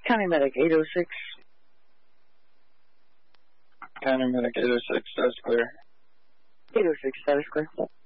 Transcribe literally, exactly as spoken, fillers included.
County Medic eight oh six. County Medic eight oh six, that's clear. eight oh six, that is clear.